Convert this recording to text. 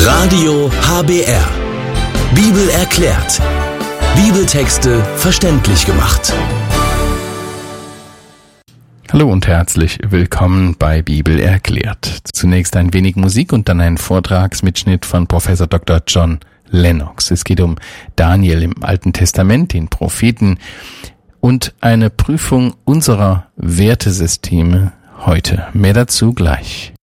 Radio HBR. Bibel erklärt. Bibeltexte verständlich gemacht. Hallo und herzlich willkommen bei Bibel erklärt. Zunächst ein wenig Musik und dann ein Vortragsmitschnitt von Professor Dr. John Lennox. Es geht um Daniel im Alten Testament, den Propheten und eine Prüfung unserer Wertesysteme heute. Mehr dazu gleich.